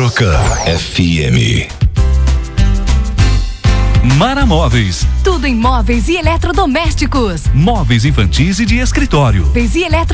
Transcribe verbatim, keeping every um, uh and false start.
Metrocan F M. Mara Móveis. Tudo em móveis e eletrodomésticos. Móveis infantis e de escritório. Móveis e eletro